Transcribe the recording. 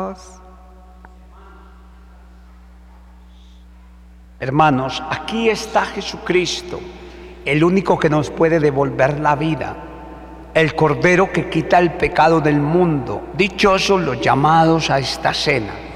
ojos. Hermanos, aquí está Jesucristo, el único que nos puede devolver la vida, el Cordero que quita el pecado del mundo. Dichosos los llamados a esta cena.